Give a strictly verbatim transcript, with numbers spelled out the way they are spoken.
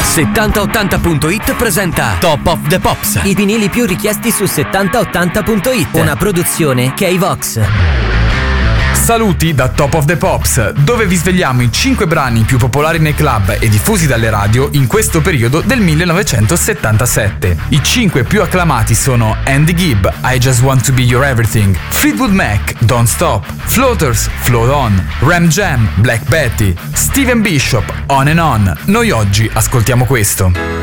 settanta ottanta punto it presenta Top of the Pops, i vinili più richiesti su settanta ottanta punto it, una produzione K-Vox. Saluti da Top of the Pops, dove vi svegliamo i cinque brani più popolari nei club e diffusi dalle radio in questo periodo del millenovecentosettantasette. I cinque più acclamati sono Andy Gibb, I Just Want to Be Your Everything, Fleetwood Mac, Don't Stop, Floaters, Float On, Ram Jam, Black Betty, Steven Bishop, On and On. Noi oggi ascoltiamo questo.